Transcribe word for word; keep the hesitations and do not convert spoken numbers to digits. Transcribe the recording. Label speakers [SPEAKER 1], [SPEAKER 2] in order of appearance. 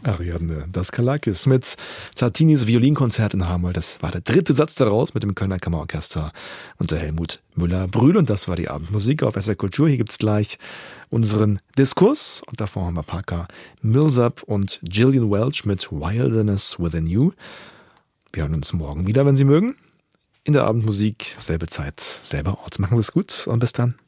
[SPEAKER 1] Ariadne Daskalakis mit Tartinis Violinkonzert in H-Moll. Das war der dritte Satz daraus mit dem Kölner Kammerorchester unter Helmut Müller-Brühl. Und das war die Abendmusik auf S R Kultur. Hier gibt's gleich unseren Diskurs. Und davor haben wir Parker Millsap und Gillian Welch mit Wilderness Within You. Wir hören uns morgen wieder, wenn Sie mögen. In der Abendmusik, selbe Zeit, selber Ort. Machen Sie es gut und bis dann.